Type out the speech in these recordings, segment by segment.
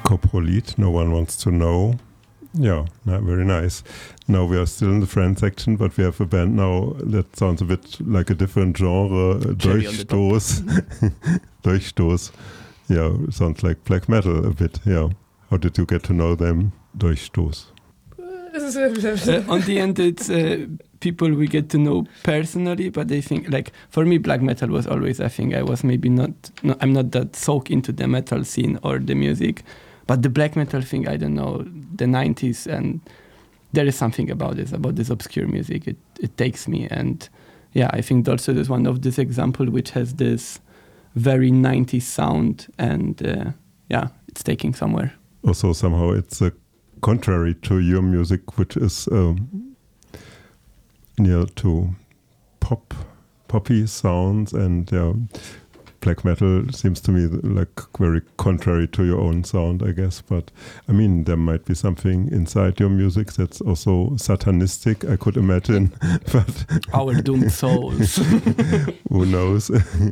Coprolite, No One Wants to Know. Yeah, very nice. Now we are still in the Friend section, but we have a band now that sounds a bit like a different genre. Durchstoß. Durchstoß. Yeah, sounds like black metal a bit. Yeah. How did you get to know them? Durchstoß. On the end, it's people we get to know personally, but I think, like, for me, black metal was always, I think I was maybe I'm not that soaked into the metal scene or the music, but the black metal thing, I don't know, the 90s, and there is something about this obscure music. It takes me, and yeah, I think Dolce is one of this example which has this very 90s sound, and yeah, it's taking somewhere. Also, somehow it's contrary to your music, which is near to poppy sounds, and black metal seems to me like very contrary to your own sound, I guess. But I mean, there might be something inside your music that's also satanistic, I could imagine. But our doomed souls. Who knows?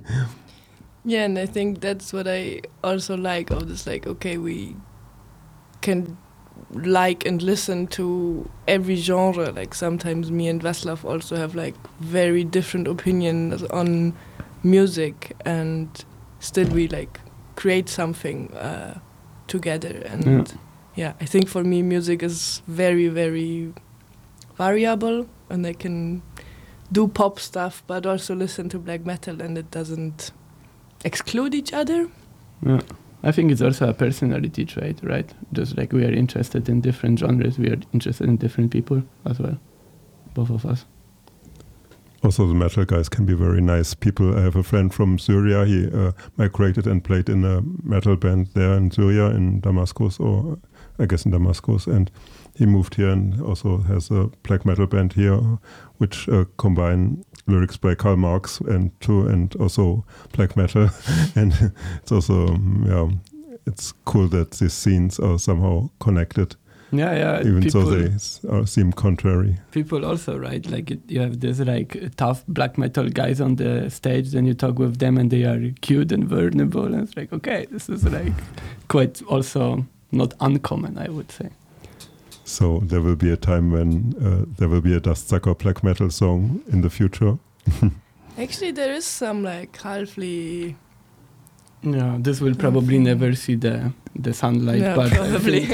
Yeah, and I think that's what I also like of this, like, okay, we can like and listen to every genre. Like, sometimes me and Vaslav also have like very different opinions on music, and still we like create something together. And yeah, I think for me music is very, very variable, and I can do pop stuff but also listen to black metal, and it doesn't exclude each other. Yeah. I think it's also a personality trait, right? Just like we are interested in different genres, we are interested in different people as well, both of us. Also, the metal guys can be very nice people. I have a friend from Syria. He migrated and played in a metal band there in Syria, in Damascus, or I guess in Damascus. And he moved here and also has a black metal band here, which combine lyrics by Karl Marx and also black metal. And it's also, it's cool that these scenes are somehow connected. Yeah. Even though they seem contrary. People also, right? Like you have this like tough black metal guys on the stage, then you talk with them and they are cute and vulnerable, and it's like, okay, this is like quite also not uncommon, I would say. So there will be a time when there will be a Dustsucker black metal song in the future. Actually, there is some like halfly. Yeah, this will probably never see the sunlight, but probably.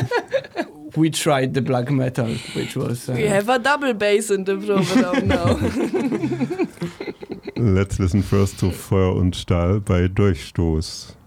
We tried the black metal, which was... we have a double bass in the program now. Let's listen first to Feuer und Stahl by Durchstoß.